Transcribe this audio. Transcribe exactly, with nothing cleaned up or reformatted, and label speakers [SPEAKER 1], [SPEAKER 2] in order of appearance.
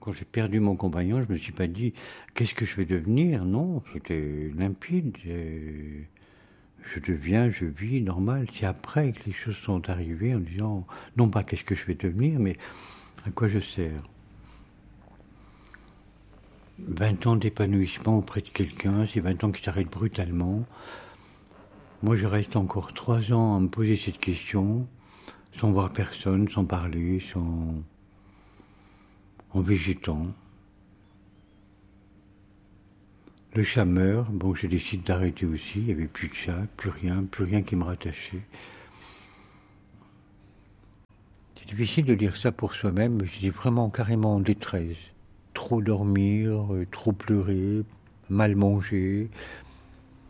[SPEAKER 1] quand j'ai perdu mon compagnon, je me suis pas dit qu'est-ce que je vais devenir. Non, c'était limpide. Et je deviens, je vis normal. C'est après que les choses sont arrivées en disant non pas qu'est-ce que je vais devenir, mais à quoi je sers. vingt ans d'épanouissement auprès de quelqu'un, c'est vingt ans qui s'arrêtent brutalement. Moi, je reste encore trois ans à me poser cette question, sans voir personne, sans parler, sans... en végétant. Le chat meurt, bon, je décide d'arrêter aussi, il n'y avait plus de chat, plus rien, plus rien qui me rattachait. C'est difficile de dire ça pour soi-même, mais j'étais vraiment carrément en détresse. Trop dormir, trop pleurer, mal manger,